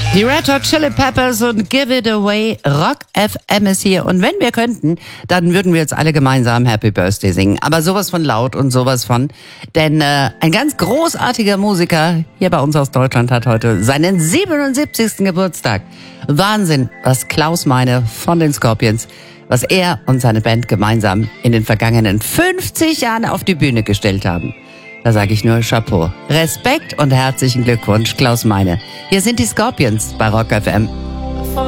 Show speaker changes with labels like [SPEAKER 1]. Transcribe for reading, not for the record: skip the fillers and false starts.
[SPEAKER 1] Die Red Hot Chili Peppers und Give It Away, Rock FM ist hier. Und wenn wir könnten, dann würden wir jetzt alle gemeinsam Happy Birthday singen. Aber sowas von laut und sowas von. Denn ein ganz großartiger Musiker hier bei uns aus Deutschland hat heute seinen 77. Geburtstag. Wahnsinn, was Klaus Meine von den Scorpions, was er und seine Band gemeinsam in den vergangenen 50 Jahren auf die Bühne gestellt haben. Da sage ich nur Chapeau. Respekt und herzlichen Glückwunsch, Klaus Meine. Hier sind die Scorpions bei Rock FM.